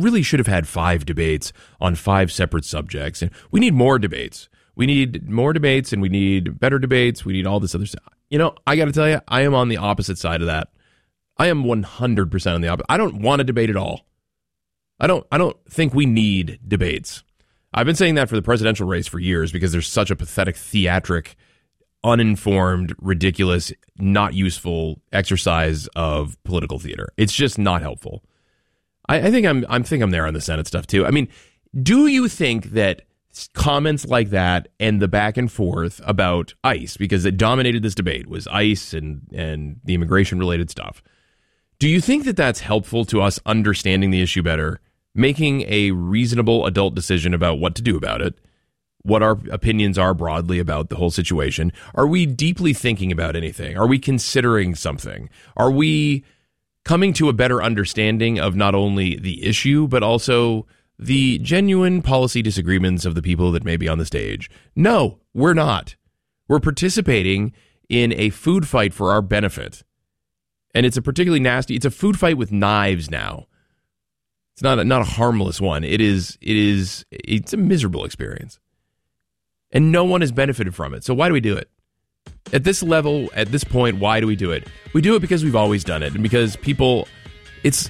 really should have had 5 debates on 5 separate subjects. And we need more debates. We need more debates, and we need better debates. We need all this other stuff. You know, I got to tell you, I am on the opposite side of that. I am 100% on the opposite. I don't want to debate at all. I don't think we need debates. I've been saying that for the presidential race for years because there's such a pathetic, theatric, uninformed, ridiculous, not useful exercise of political theater. It's just not helpful. I think I'm there on the Senate stuff too. I mean, do you think that comments like that and the back and forth about ICE, because it dominated this debate, was ICE and the immigration related stuff? Do you think that that's helpful to us understanding the issue better, making a reasonable adult decision about what to do about it, what our opinions are broadly about the whole situation? Are we deeply thinking about anything? Are we considering something? Are we coming to a better understanding of not only the issue, but also the genuine policy disagreements of the people that may be on the stage? No, we're not. We're participating in a food fight for our benefit. And it's a particularly nasty, it's a food fight with knives now. It's not a harmless one. It's a miserable experience. And no one has benefited from it. So why do we do it? At this level, at this point, why do we do it? We do it because we've always done it, and because people, it's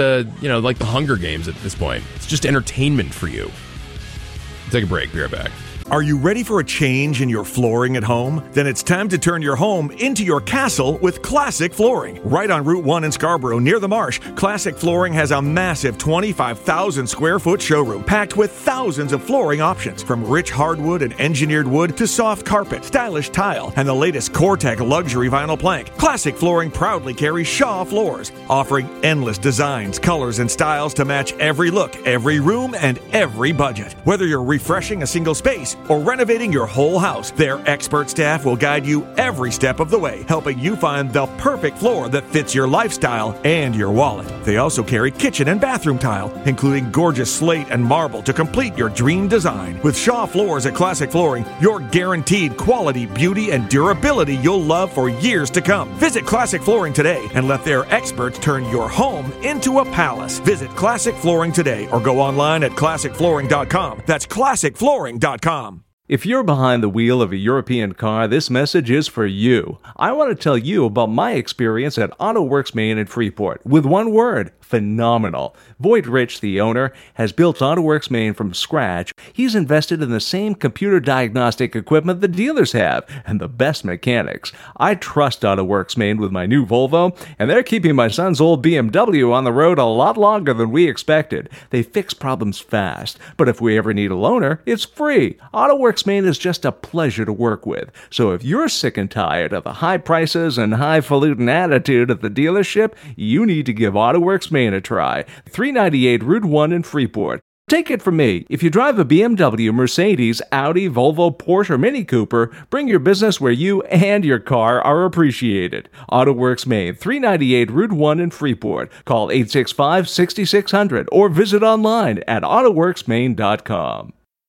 like the Hunger Games at this point. It's just entertainment for you. Take a break. Be right back. Are you ready for a change in your flooring at home? Then it's time to turn your home into your castle with Classic Flooring. Right on Route 1 in Scarborough, near the Marsh, Classic Flooring has a massive 25,000 square foot showroom packed with thousands of flooring options, from rich hardwood and engineered wood to soft carpet, stylish tile, and the latest Cortec luxury vinyl plank. Classic Flooring proudly carries Shaw floors, offering endless designs, colors, and styles to match every look, every room, and every budget. Whether you're refreshing a single space or renovating your whole house, their expert staff will guide you every step of the way, helping you find the perfect floor that fits your lifestyle and your wallet. They also carry kitchen and bathroom tile, including gorgeous slate and marble to complete your dream design. With Shaw Floors at Classic Flooring, you're guaranteed quality, beauty, and durability you'll love for years to come. Visit Classic Flooring today and let their experts turn your home into a palace. Visit Classic Flooring today or go online at classicflooring.com. That's classicflooring.com. If you're behind the wheel of a European car, this message is for you. I want to tell you about my experience at AutoWorks Maine in Freeport. With one word, phenomenal. Voigt Rich, the owner, has built AutoWorks Maine from scratch. He's invested in the same computer diagnostic equipment the dealers have and the best mechanics. I trust AutoWorks Maine with my new Volvo, and they're keeping my son's old BMW on the road a lot longer than we expected. They fix problems fast, but if we ever need a loaner, it's free. AutoWorks Maine is just a pleasure to work with. So if you're sick and tired of the high prices and highfalutin attitude at the dealership, you need to give AutoWorks Maine a try. 398 Route 1 in Freeport. Take it from me, if you drive a BMW, Mercedes, Audi, Volvo, Porsche, or Mini Cooper, bring your business where you and your car are appreciated. AutoWorks Maine, 398 Route 1 in Freeport. Call 865-6600 or visit online at autoworksmaine.com.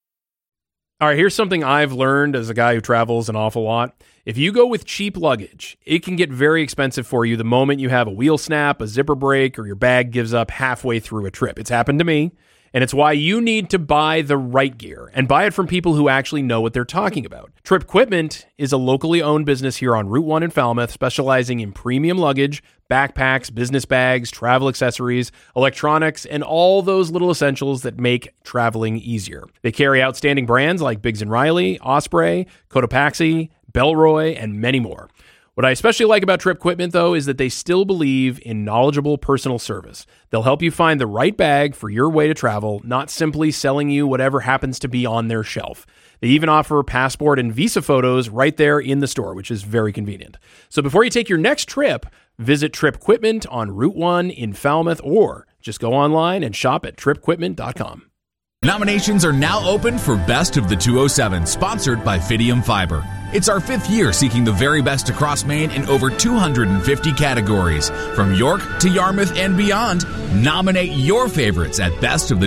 All right, here's something I've learned as a guy who travels an awful lot. If you go with cheap luggage, it can get very expensive for you the moment you have a wheel snap, a zipper break, or your bag gives up halfway through a trip. It's happened to me, and it's why you need to buy the right gear and buy it from people who actually know what they're talking about. Trip Equipment is a locally owned business here on Route 1 in Falmouth, specializing in premium luggage, backpacks, business bags, travel accessories, electronics, and all those little essentials that make traveling easier. They carry outstanding brands like Biggs & Riley, Osprey, Cotopaxi, Bellroy, and many more. What I especially like about Trip Equipment, though, is that they still believe in knowledgeable personal service. They'll help you find the right bag for your way to travel, not simply selling you whatever happens to be on their shelf. They even offer passport and visa photos right there in the store, which is very convenient. So before you take your next trip, visit Trip Equipment on Route 1 in Falmouth, or just go online and shop at tripequipment.com. Nominations are now open for Best of the 207, sponsored by Fidium Fiber. It's our 5th year seeking the very best across Maine in over 250 categories. From York to Yarmouth and beyond, nominate your favorites at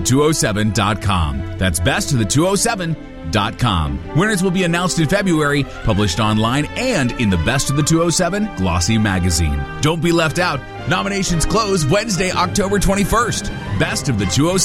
bestofthe207.com. That's bestofthe207.com. Winners will be announced in February, published online and in the Best of the 207 Glossy magazine. Don't be left out. Nominations close Wednesday, October 21st. Best of the 207.